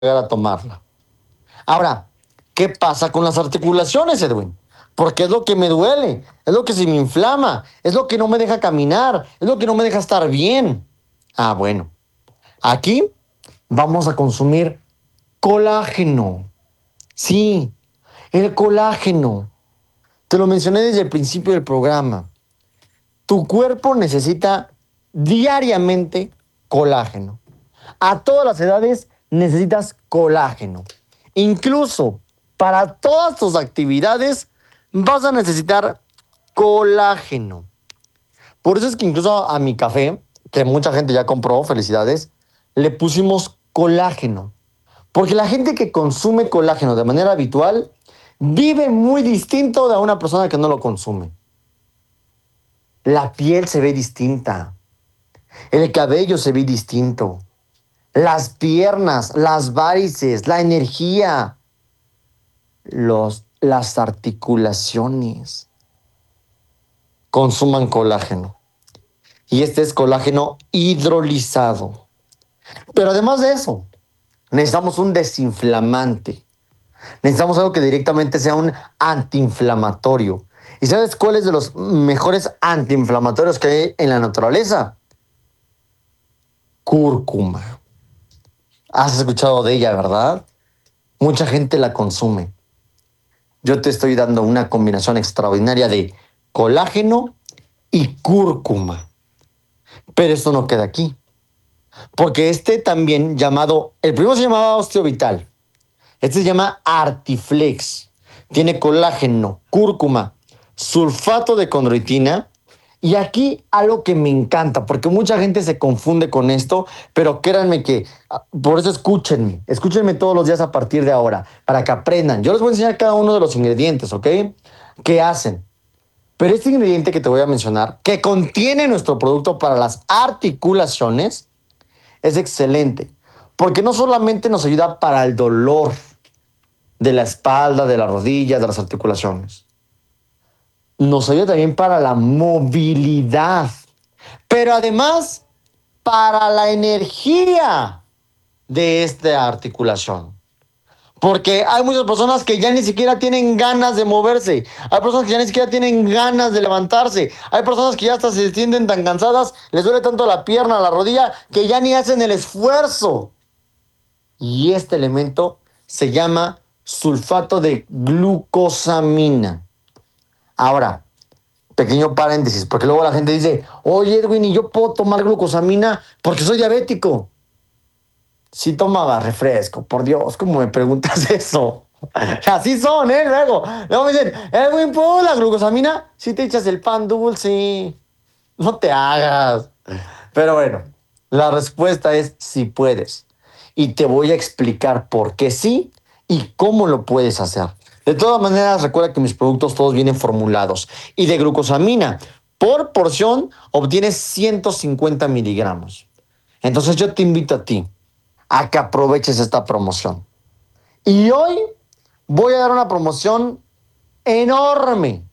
a tomarla. Ahora, ¿qué pasa con las articulaciones, Edwin? Porque es lo que me duele, es lo que se me inflama, es lo que no me deja caminar, es lo que no me deja estar bien. Ah, bueno, aquí vamos a consumir colágeno. Sí, el colágeno. Te lo mencioné desde el principio del programa. Tu cuerpo necesita diariamente colágeno. A todas las edades necesitas colágeno. Incluso para todas tus actividades vas a necesitar colágeno. Por eso es que incluso a mi café, que mucha gente ya compró, felicidades, le pusimos colágeno. Porque la gente que consume colágeno de manera habitual vive muy distinto de una persona que no lo consume. La piel se ve distinta, el cabello se ve distinto, las piernas, las varices, la energía, las articulaciones. Consuman colágeno. Y este es colágeno hidrolizado. Pero además de eso, necesitamos un desinflamante. Necesitamos algo que directamente sea un antiinflamatorio. ¿Y sabes cuál es de los mejores antiinflamatorios que hay en la naturaleza? Cúrcuma. Has escuchado de ella, ¿verdad? Mucha gente la consume. Yo te estoy dando una combinación extraordinaria de colágeno y cúrcuma. Pero esto no queda aquí. Porque este también llamado, el primero se llamaba Osteovital. Este se llama Artiflex. Tiene colágeno, cúrcuma, sulfato de condroitina. Y aquí algo que me encanta, porque mucha gente se confunde con esto, pero créanme que, por eso escúchenme todos los días a partir de ahora, para que aprendan. Yo les voy a enseñar cada uno de los ingredientes, ¿ok? ¿Qué hacen? Pero este ingrediente que te voy a mencionar, que contiene nuestro producto para las articulaciones, es excelente, porque no solamente nos ayuda para el dolor de la espalda, de la rodilla, de las articulaciones, nos ayuda también para la movilidad, pero además para la energía de esta articulación. Porque hay muchas personas que ya ni siquiera tienen ganas de moverse. Hay personas que ya ni siquiera tienen ganas de levantarse. Hay personas que ya hasta se sienten tan cansadas, les duele tanto la pierna, la rodilla, que ya ni hacen el esfuerzo. Y este elemento se llama sulfato de glucosamina. Ahora, pequeño paréntesis, porque luego la gente dice, oye Edwin, ¿y yo puedo tomar glucosamina porque soy diabético? Sí tomaba refresco, por Dios, ¿cómo me preguntas eso? Así son, ¿eh? Luego me dicen, Edwin, ¿puedo la glucosamina? Si te echas el pan dulce, no te hagas. Pero bueno, la respuesta es sí puedes. Y te voy a explicar por qué sí y cómo lo puedes hacer. De todas maneras, recuerda que mis productos todos vienen formulados. Y de glucosamina, por porción, obtienes 150 miligramos. Entonces yo te invito a ti a que aproveches esta promoción. Y hoy voy a dar una promoción enorme,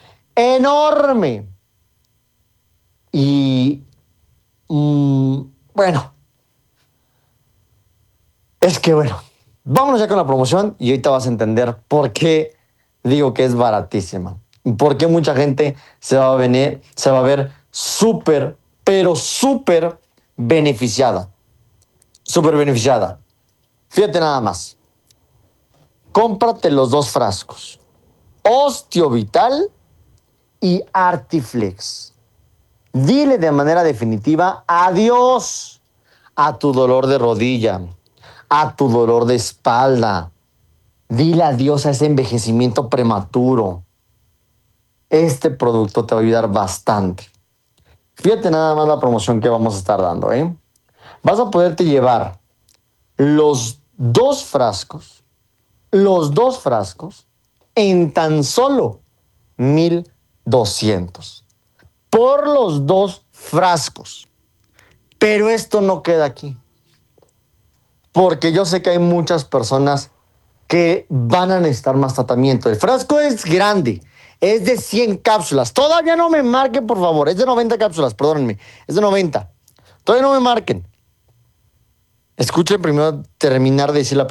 enorme. Y bueno, es que bueno, vámonos ya con la promoción y ahorita vas a entender por qué digo que es baratísima. Por qué mucha gente se va a ver súper, pero súper beneficiada. Súper beneficiada. Fíjate nada más. Cómprate los dos frascos. Osteovital y Artiflex. Dile de manera definitiva adiós a tu dolor de rodilla, a tu dolor de espalda. Dile adiós a ese envejecimiento prematuro. Este producto te va a ayudar bastante. Fíjate nada más la promoción que vamos a estar dando, ¿eh? Vas a poderte llevar los dos frascos en tan solo 1,200 por los dos frascos. Pero esto no queda aquí. Porque yo sé que hay muchas personas que van a necesitar más tratamiento. El frasco es grande, es de 100 cápsulas. Todavía no me marquen, por favor. Es de 90 cápsulas, perdónenme. Es de 90. Todavía no me marquen. Escuchen primero terminar de decir la